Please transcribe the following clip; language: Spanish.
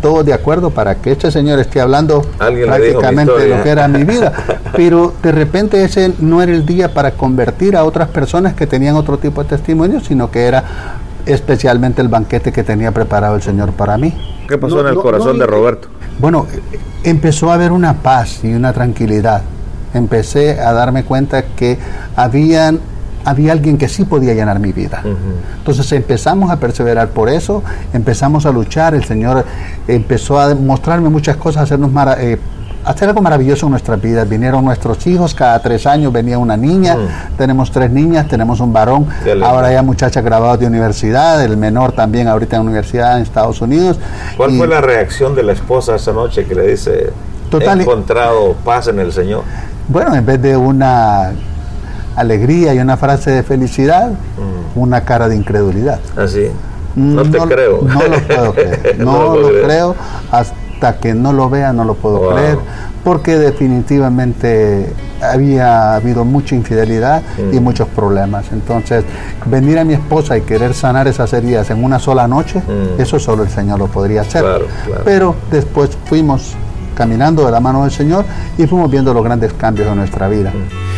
todos de acuerdo para que este señor esté hablando prácticamente de lo que era mi vida. Pero de repente ese no era el día para convertir a otras personas que tenían otro tipo de testimonio, sino que era especialmente el banquete que tenía preparado el Señor para mí. ¿Qué pasó en el corazón de Roberto? Bueno, empezó a haber una paz y una tranquilidad. Empecé a darme cuenta que había alguien que sí podía llenar mi vida. Entonces empezamos a perseverar por eso, empezamos a luchar, el Señor empezó a mostrarme muchas cosas, hacer algo maravilloso en nuestras vidas. Vinieron nuestros hijos, cada 3 años venía una niña, tenemos 3 niñas, tenemos un varón, ahora ya muchachas graduadas de universidad, el menor también ahorita en universidad en Estados Unidos. ¿Cuál fue la reacción de la esposa esa noche que le dice, he encontrado paz en el Señor? Bueno, en vez de una alegría y una frase de felicidad, una cara de incredulidad. ¿Así? No te creo. No lo puedo creer. No lo creo. Hasta que no lo vea, no lo puedo creer. Porque definitivamente había habido mucha infidelidad y muchos problemas. Entonces, venir a mi esposa y querer sanar esas heridas en una sola noche, eso solo el Señor lo podría hacer. Claro. Pero después fuimos caminando de la mano del Señor y fuimos viendo los grandes cambios en nuestra vida.